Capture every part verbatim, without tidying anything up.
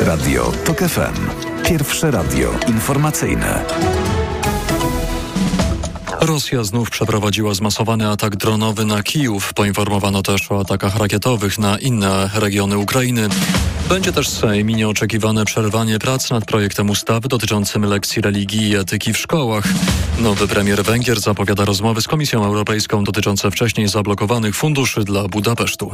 Radio TOK F M. Pierwsze radio informacyjne. Rosja znów przeprowadziła zmasowany atak dronowy na Kijów. Poinformowano też o atakach rakietowych na inne regiony Ukrainy. Będzie też Sejm i nieoczekiwane przerwanie prac nad projektem ustawy dotyczącym lekcji religii i etyki w szkołach. Nowy premier Węgier zapowiada rozmowy z Komisją Europejską dotyczące wcześniej zablokowanych funduszy dla Budapesztu.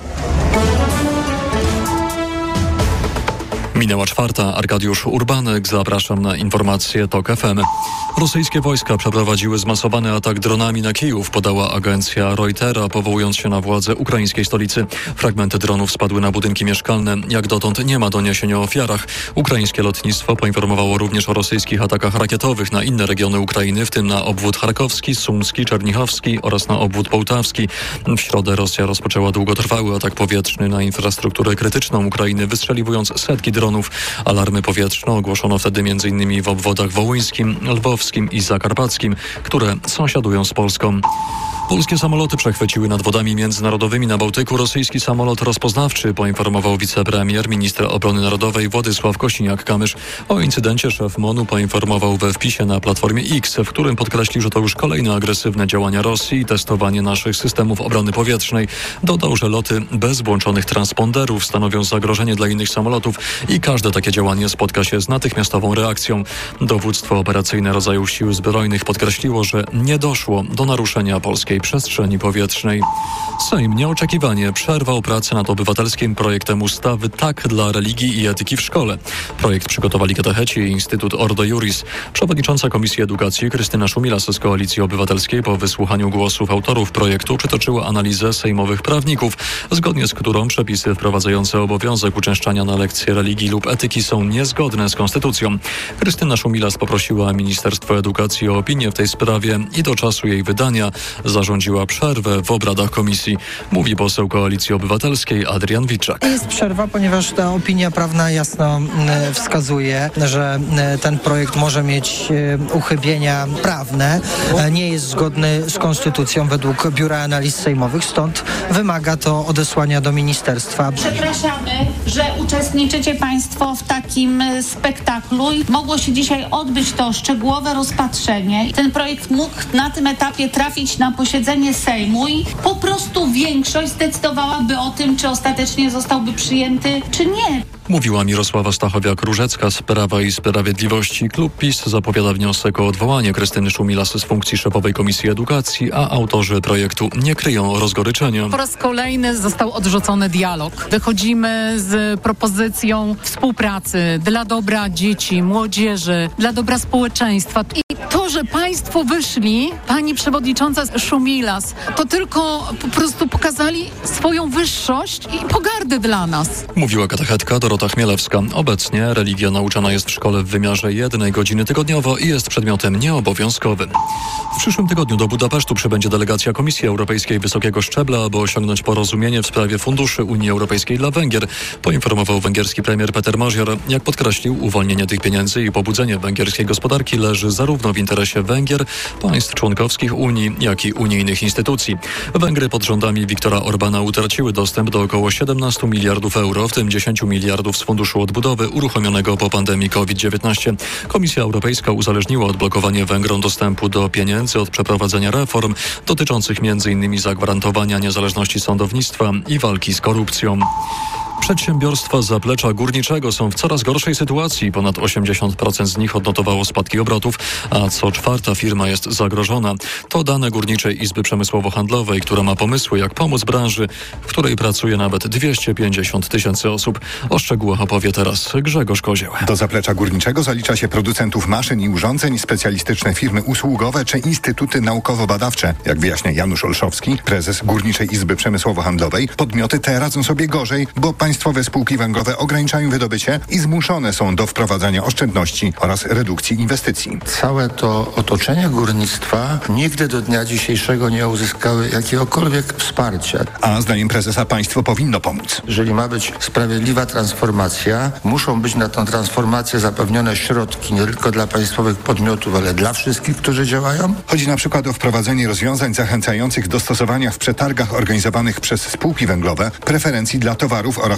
Minęła czwarta. Arkadiusz Urbanek. Zapraszam na informacje TOK F M. Rosyjskie wojska przeprowadziły zmasowany atak dronami na Kijów, podała agencja Reutera, powołując się na władze ukraińskiej stolicy. Fragmenty dronów spadły na budynki mieszkalne. Jak dotąd nie ma doniesień o ofiarach. Ukraińskie lotnictwo poinformowało również o rosyjskich atakach rakietowych na inne regiony Ukrainy, w tym na obwód charkowski, sumski, czernichowski oraz na obwód połtawski. W środę Rosja rozpoczęła długotrwały atak powietrzny na infrastrukturę krytyczną Ukrainy, wystrzeliwując setki dronów. Alarmy powietrzne ogłoszono wtedy m.in. w obwodach wołyńskim, lwowskim i zakarpackim, które sąsiadują z Polską. Polskie samoloty przechwyciły nad wodami międzynarodowymi na Bałtyku rosyjski samolot rozpoznawczy, poinformował wicepremier, minister obrony narodowej Władysław Kosiniak-Kamysz. O incydencie szef MON-u poinformował we wpisie na Platformie X, w którym podkreślił, że to już kolejne agresywne działania Rosji i testowanie naszych systemów obrony powietrznej. Dodał, że loty bez włączonych transponderów stanowią zagrożenie dla innych samolotów i każde takie działanie spotka się z natychmiastową reakcją. Dowództwo operacyjne rodzaju sił zbrojnych podkreśliło, że nie doszło do naruszenia polskiej przestrzeni powietrznej. Sejm nieoczekiwanie przerwał pracę nad obywatelskim projektem ustawy Tak dla religii i etyki w szkole. Projekt przygotowali katecheci i Instytut Ordo Iuris. Przewodnicząca Komisji Edukacji Krystyna Szumilas z Koalicji Obywatelskiej po wysłuchaniu głosów autorów projektu przytoczyła analizę sejmowych prawników, zgodnie z którą przepisy wprowadzające obowiązek uczęszczania na lekcje religii lub etyki są niezgodne z konstytucją. Krystyna Szumilas poprosiła Ministerstwo Edukacji o opinię w tej sprawie i do czasu jej wydania zarządziła przerwę w obradach komisji. Mówi poseł Koalicji Obywatelskiej Adrian Wiczak. Jest przerwa, ponieważ ta opinia prawna jasno wskazuje, że ten projekt może mieć uchybienia prawne, nie jest zgodny z konstytucją według Biura Analiz Sejmowych, stąd wymaga to odesłania do ministerstwa. Przepraszamy, że uczestniczycie Państwo w takim spektaklu i mogło się dzisiaj odbyć to szczegółowe rozpatrzenie. Ten projekt mógł na tym etapie trafić na posiedzenie Sejmu i po prostu większość zdecydowałaby o tym, czy ostatecznie zostałby przyjęty, czy nie. Mówiła Mirosława Stachowiak-Różecka z Prawa i Sprawiedliwości. Klub PiS zapowiada wniosek o odwołanie Krystyny Szumilas z funkcji szefowej Komisji Edukacji, a autorzy projektu nie kryją rozgoryczenia. Po raz kolejny został odrzucony dialog. Wychodzimy z propozycją współpracy dla dobra dzieci, młodzieży, dla dobra społeczeństwa. I to, że państwo wyszli, pani przewodnicząca Szumilas, to tylko po prostu pokazali swoją wyższość i pogardę dla nas. Mówiła katechetka Dorota Chmielewska. Obecnie religia nauczana jest w szkole w wymiarze jednej godziny tygodniowo i jest przedmiotem nieobowiązkowym. W przyszłym tygodniu do Budapesztu przybędzie delegacja Komisji Europejskiej wysokiego szczebla, aby osiągnąć porozumienie w sprawie funduszy Unii Europejskiej dla Węgier, poinformował węgierski premier Peter Magyar. Jak podkreślił, uwolnienie tych pieniędzy i pobudzenie węgierskiej gospodarki leży zarówno w interesie Węgier, państw członkowskich Unii, jak i unijnych instytucji. Węgry pod rządami Viktora Orbana utraciły dostęp do około siedemnaście miliardów euro, w tym dziesięć miliardów z Funduszu Odbudowy uruchomionego po pandemii COVID dziewiętnaście. Komisja Europejska uzależniła odblokowanie Węgrom dostępu do pieniędzy od przeprowadzenia reform dotyczących między innymi zagwarantowania niezależności sądownictwa i walki z korupcją. Przedsiębiorstwa z zaplecza górniczego są w coraz gorszej sytuacji. Ponad osiemdziesiąt procent z nich odnotowało spadki obrotów, a co czwarta firma jest zagrożona. To dane Górniczej Izby Przemysłowo-Handlowej, która ma pomysły, jak pomóc branży, w której pracuje nawet dwieście pięćdziesiąt tysięcy osób. O szczegółach opowie teraz Grzegorz Kozieł. Do zaplecza górniczego zalicza się producentów maszyn i urządzeń, specjalistyczne firmy usługowe czy instytuty naukowo-badawcze. Jak wyjaśnia Janusz Olszowski, prezes Górniczej Izby Przemysłowo-Handlowej, podmioty te radzą sobie gorzej, bo państwowe spółki węglowe ograniczają wydobycie i zmuszone są do wprowadzania oszczędności oraz redukcji inwestycji. Całe to otoczenie górnictwa nigdy do dnia dzisiejszego nie uzyskały jakiegokolwiek wsparcia. A zdaniem prezesa państwo powinno pomóc. Jeżeli ma być sprawiedliwa transformacja, muszą być na tę transformację zapewnione środki nie tylko dla państwowych podmiotów, ale dla wszystkich, którzy działają. Chodzi na przykład o wprowadzenie rozwiązań zachęcających do stosowania w przetargach organizowanych przez spółki węglowe preferencji dla towarów oraz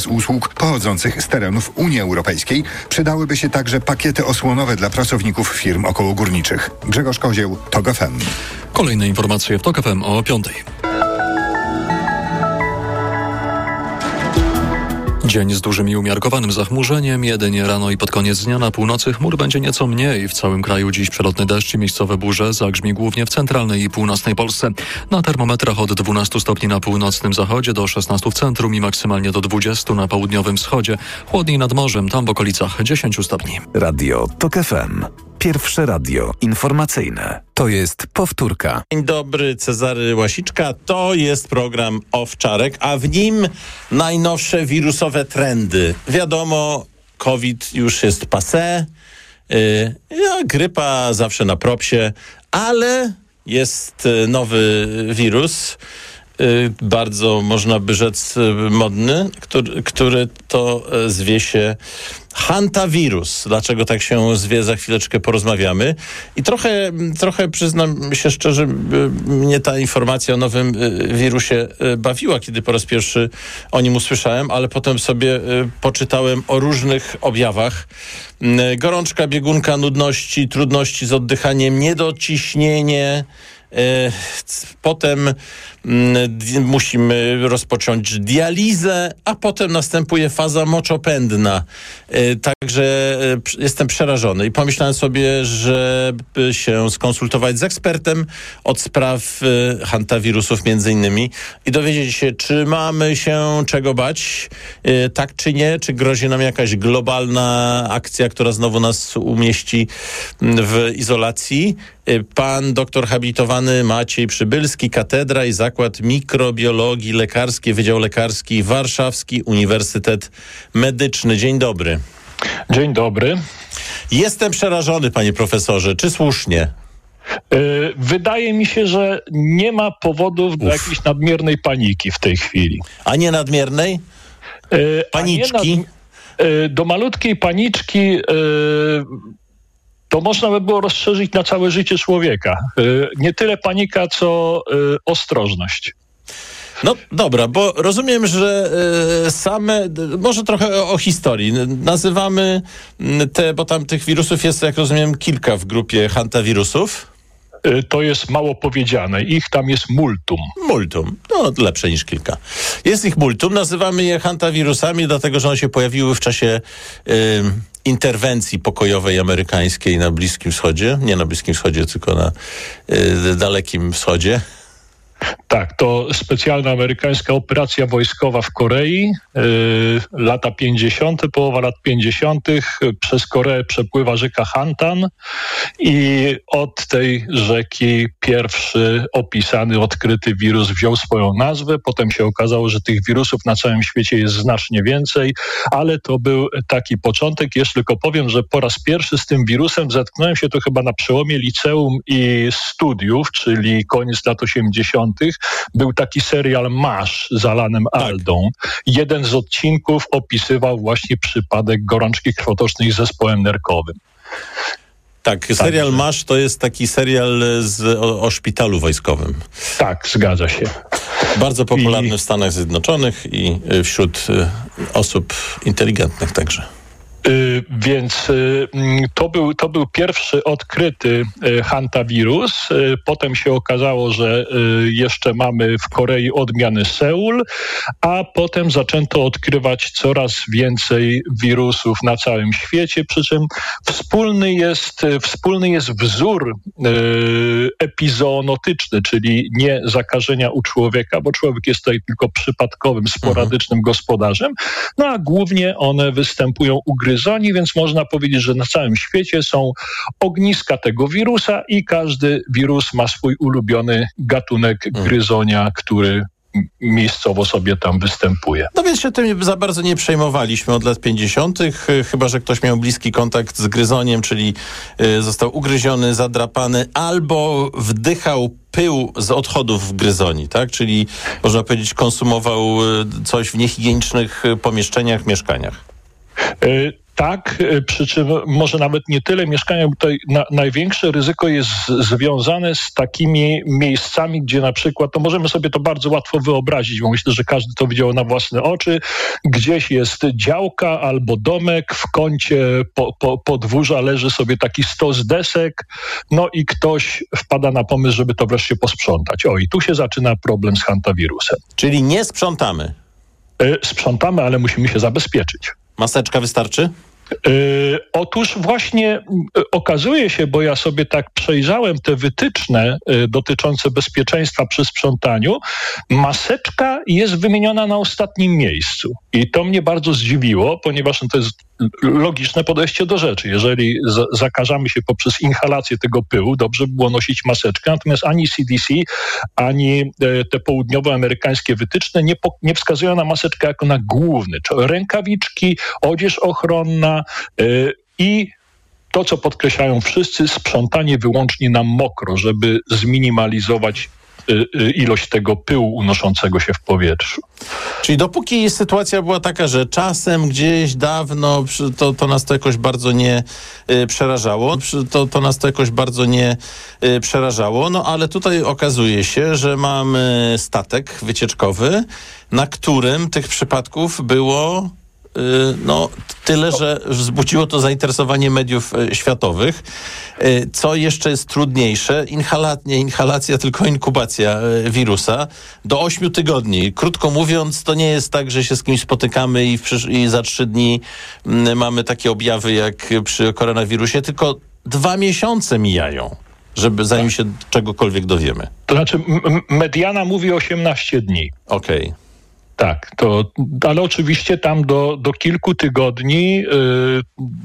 oraz usług pochodzących z terenów Unii Europejskiej przydałyby się także pakiety osłonowe dla pracowników firm okołogórniczych. Grzegorz Kozieł, TOK F M. Kolejne informacje w TOK F M o piątej. Dzień z dużym i umiarkowanym zachmurzeniem. Jedynie rano i pod koniec dnia na północy chmur będzie nieco mniej. W całym kraju dziś przelotny deszcz i miejscowe burze. Zagrzmi głównie w centralnej i północnej Polsce. Na termometrach od dwunastu stopni na północnym zachodzie do szesnastu w centrum i maksymalnie do dwudziestu na południowym wschodzie. Chłodniej nad morzem, tam w okolicach dziesięciu stopni. Radio TOK F M. Pierwsze radio informacyjne. To jest powtórka. Dzień dobry, Cezary Łasiczka. To jest program Owczarek, a w nim najnowsze wirusowe trendy. Wiadomo, COVID już jest passé, yy, ja, grypa zawsze na propsie, ale jest nowy wirus, yy, bardzo można by rzec modny, który, który to zwie się Hantawirus. Dlaczego tak się zwie, za chwileczkę porozmawiamy. I trochę, trochę przyznam się szczerze, mnie ta informacja o nowym wirusie bawiła, kiedy po raz pierwszy o nim usłyszałem, ale potem sobie poczytałem o różnych objawach. Gorączka, biegunka, nudności, trudności z oddychaniem, niedociśnienie. Potem musimy rozpocząć dializę, a potem następuje faza moczopędna. Także jestem przerażony i pomyślałem sobie, żeby się skonsultować z ekspertem od spraw hantawirusów między innymi i dowiedzieć się, czy mamy się czego bać, tak czy nie, czy grozi nam jakaś globalna akcja, która znowu nas umieści w izolacji. Pan doktor habilitowany Maciej Przybylski, Katedra i Zakład Mikrobiologii Lekarskiej, Wydział Lekarski, Warszawski Uniwersytet Medyczny. Dzień dobry. Dzień dobry. Jestem przerażony, panie profesorze. Czy słusznie? Yy, wydaje mi się, że nie ma powodów do Uf. jakiejś nadmiernej paniki w tej chwili. A nie nadmiernej? Yy, Paniczki? Nad, yy, do malutkiej paniczki... Yy, to można by było rozszerzyć na całe życie człowieka. Nie tyle panika, co ostrożność. No dobra, bo rozumiem, że same, może trochę o, o historii. Nazywamy te, bo tam tych wirusów jest, jak rozumiem, kilka w grupie hantawirusów. To jest mało powiedziane. Ich tam jest multum. Multum. No, lepsze niż kilka. Jest ich multum. Nazywamy je hantawirusami, dlatego że one się pojawiły w czasie y, interwencji pokojowej amerykańskiej na Bliskim Wschodzie. Nie na Bliskim Wschodzie, tylko na y, Dalekim Wschodzie. Tak, to specjalna amerykańska operacja wojskowa w Korei, yy, lata pięćdziesiąte, połowa lat pięćdziesiątych. Przez Koreę przepływa rzeka Hantan i od tej rzeki pierwszy opisany, odkryty wirus wziął swoją nazwę. Potem się okazało, że tych wirusów na całym świecie jest znacznie więcej, ale to był taki początek. Jeszcze tylko powiem, że po raz pierwszy z tym wirusem zetknąłem się to chyba na przełomie liceum i studiów, czyli koniec lat osiemdziesiątych. Był taki serial MASH z Alanem tak. Aldą. Jeden z odcinków opisywał właśnie przypadek gorączki krwotocznej z zespołem nerkowym. Tak, serial Także. MASH to jest taki serial z, o, o szpitalu wojskowym. Tak, zgadza się. Bardzo popularny I... w Stanach Zjednoczonych i wśród osób inteligentnych także. Yy, więc yy, to, był, to był pierwszy odkryty yy, hantawirus. Yy, potem się okazało, że yy, jeszcze mamy w Korei odmiany Seul, a potem zaczęto odkrywać coraz więcej wirusów na całym świecie, przy czym wspólny jest, yy, wspólny jest wzór yy, epizoonotyczny, czyli nie zakażenia u człowieka, bo człowiek jest tutaj tylko przypadkowym, sporadycznym mhm. gospodarzem, no a głównie one występują u gryzoni, więc można powiedzieć, że na całym świecie są ogniska tego wirusa i każdy wirus ma swój ulubiony gatunek gryzonia, który miejscowo sobie tam występuje. No więc się tym za bardzo nie przejmowaliśmy od lat pięćdziesiątych, chyba że ktoś miał bliski kontakt z gryzoniem, czyli został ugryziony, zadrapany albo wdychał pył z odchodów w gryzoni, tak? Czyli można powiedzieć konsumował coś w niehigienicznych pomieszczeniach, mieszkaniach. Tak, przy czym może nawet nie tyle mieszkania, bo tutaj na, największe ryzyko jest z, związane z takimi miejscami, gdzie na przykład, to możemy sobie to bardzo łatwo wyobrazić, bo myślę, że każdy to widział na własne oczy, gdzieś jest działka albo domek, w kącie po, po, podwórza leży sobie taki stos desek, no i ktoś wpada na pomysł, żeby to wreszcie posprzątać. O, i tu się zaczyna problem z hantawirusem. Czyli nie sprzątamy? Y, sprzątamy, ale musimy się zabezpieczyć. Maseczka wystarczy? Yy, otóż właśnie yy, okazuje się, bo ja sobie tak przejrzałem te wytyczne yy, dotyczące bezpieczeństwa przy sprzątaniu, maseczka jest wymieniona na ostatnim miejscu. I to mnie bardzo zdziwiło, ponieważ no, to jest logiczne podejście do rzeczy. Jeżeli za- zakażamy się poprzez inhalację tego pyłu, dobrze by było nosić maseczkę, natomiast ani C D C, ani yy, te południowoamerykańskie wytyczne nie, po- nie wskazują na maseczkę jako na główny. Czyli rękawiczki, odzież ochronna, i to, co podkreślają wszyscy, sprzątanie wyłącznie na mokro, żeby zminimalizować ilość tego pyłu unoszącego się w powietrzu. Czyli dopóki sytuacja była taka, że czasem gdzieś dawno to, to nas to jakoś bardzo nie y, przerażało, to, to nas to jakoś bardzo nie y, przerażało, no ale tutaj okazuje się, że mamy statek wycieczkowy, na którym tych przypadków było no tyle, że wzbudziło to zainteresowanie mediów światowych. Co jeszcze jest trudniejsze, inhala- nie inhalacja, tylko inkubacja wirusa do ośmiu tygodni. Krótko mówiąc, to nie jest tak, że się z kimś spotykamy i, w przysz- i za trzy dni mamy takie objawy jak przy koronawirusie, tylko dwa miesiące mijają, żeby zanim się czegokolwiek dowiemy. To znaczy m- mediana mówi osiemnaście dni. Okej. Okay. Tak, to, ale oczywiście tam do, do kilku tygodni, yy,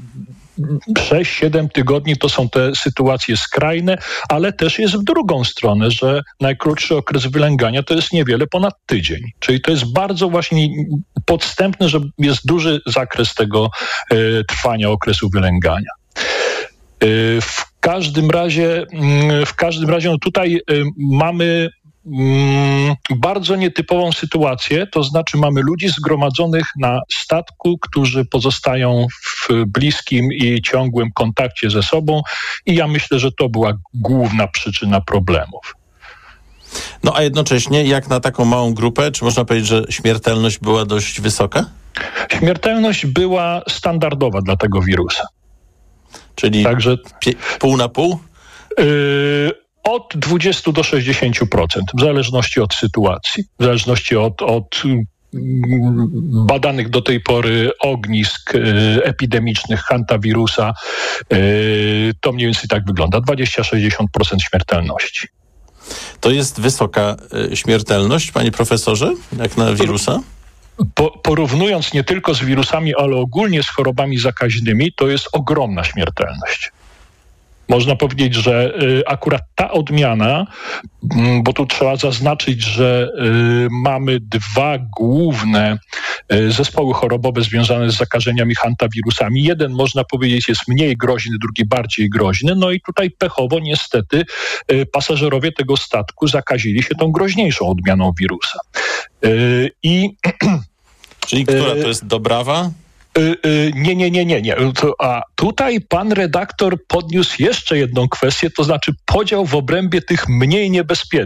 sześć siedem tygodni to są te sytuacje skrajne, ale też jest w drugą stronę, że najkrótszy okres wylęgania to jest niewiele ponad tydzień. Czyli to jest bardzo właśnie podstępne, że jest duży zakres tego yy, trwania okresu wylęgania. Yy, w każdym razie, yy, w każdym razie no tutaj yy, mamy bardzo nietypową sytuację, to znaczy mamy ludzi zgromadzonych na statku, którzy pozostają w bliskim i ciągłym kontakcie ze sobą i ja myślę, że to była główna przyczyna problemów. No a jednocześnie jak na taką małą grupę, czy można powiedzieć, że śmiertelność była dość wysoka? Śmiertelność była standardowa dla tego wirusa. Czyli Także, pie- pół na pół? Yy, Od dwudziestu do sześćdziesięciu procent, w zależności od sytuacji, w zależności od, od badanych do tej pory ognisk y, epidemicznych hantawirusa. Y, to mniej więcej tak wygląda, dwadzieścia do sześćdziesięciu procent śmiertelności. To jest wysoka y, śmiertelność, panie profesorze, jak na wirusa? Po, porównując nie tylko z wirusami, ale ogólnie z chorobami zakaźnymi, to jest ogromna śmiertelność. Można powiedzieć, że y, akurat ta odmiana, y, bo tu trzeba zaznaczyć, że y, mamy dwa główne y, zespoły chorobowe związane z zakażeniami hantawirusami. Jeden, można powiedzieć, jest mniej groźny, drugi bardziej groźny. No i tutaj pechowo niestety y, pasażerowie tego statku zakazili się tą groźniejszą odmianą wirusa. Y, i Czyli która to jest Dobrawa? Nie, nie, nie, nie, nie. A tutaj pan redaktor podniósł jeszcze jedną kwestię, to znaczy podział w obrębie tych mniej niebezpiecznych.